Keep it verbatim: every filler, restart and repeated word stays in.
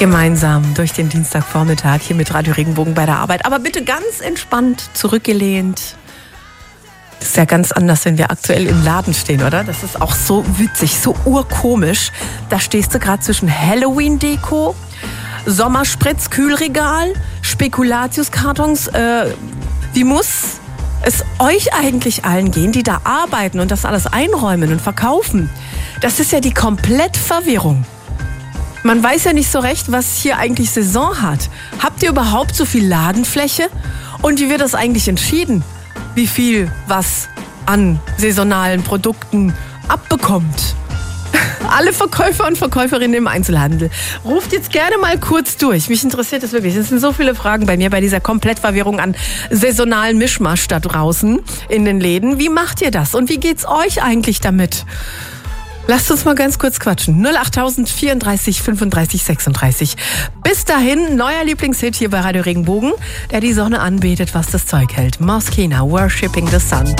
Gemeinsam durch den Dienstagvormittag hier mit Radio Regenbogen bei der Arbeit. Aber bitte ganz entspannt zurückgelehnt. Das ist ja ganz anders, wenn wir aktuell im Laden stehen, oder? Das ist auch so witzig, so urkomisch. Da stehst du gerade zwischen Halloween-Deko, Sommerspritz-Kühlregal, Spekulatius-Kartons. Äh, wie muss es euch eigentlich allen gehen, die da arbeiten und das alles einräumen und verkaufen? Das ist ja die Komplettverwirrung. Man weiß ja nicht so recht, was hier eigentlich Saison hat. Habt ihr überhaupt so viel Ladenfläche? Und wie wird das eigentlich entschieden? Wie viel was an saisonalen Produkten abbekommt? Alle Verkäufer und Verkäuferinnen im Einzelhandel. Ruft jetzt gerne mal kurz durch. Mich interessiert das wirklich. Es sind so viele Fragen bei mir bei dieser Komplettverwirrung an saisonalen Mischmasch da draußen in den Läden. Wie macht ihr das? Und wie geht's euch eigentlich damit? Lasst uns mal ganz kurz quatschen. null achttausend vierunddreißig fünfunddreißig sechsunddreißig. Bis dahin, neuer Lieblingshit hier bei Radio Regenbogen, der die Sonne anbetet, was das Zeug hält. Moschino, Worshipping the Sun.